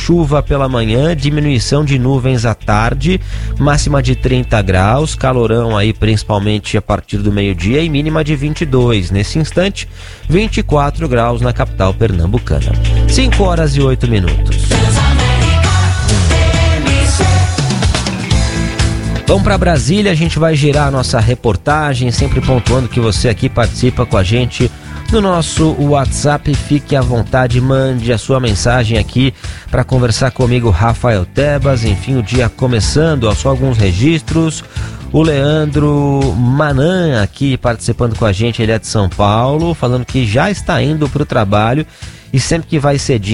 chuva pela manhã, diminuição de nuvens à tarde, máxima de 30 graus, calorão aí principalmente a partir do meio-dia e mínima de 22. Nesse instante, 24 graus na capital pernambucana. 5 horas e 8 minutos. Vamos para Brasília, a gente vai girar a nossa reportagem, sempre pontuando que você aqui participa com a gente no nosso WhatsApp. Fique à vontade, mande a sua mensagem aqui para conversar comigo, Rafael Tebas. Enfim, o dia começando, só alguns registros. O Leandro Manan aqui participando com a gente, ele é de São Paulo, falando que já está indo para o trabalho e sempre que vai cedinho